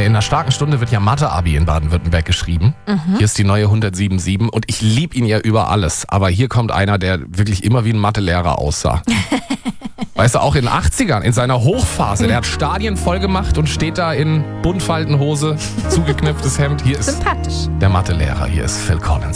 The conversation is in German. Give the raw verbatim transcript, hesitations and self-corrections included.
in einer starken Stunde wird ja Mathe-Abi in Baden-Württemberg geschrieben. Mhm. Hier ist die neue hundertsiebenundsiebzig und ich liebe ihn ja über alles. Aber hier kommt einer, der wirklich immer wie ein Mathelehrer aussah. Weißt du, auch in den achtzigern, in seiner Hochphase, der hat Stadien voll gemacht und steht da in Buntfaltenhose, zugeknöpftes Hemd. Hier ist Sympathisch. der Mathelehrer, hier ist Phil Collins.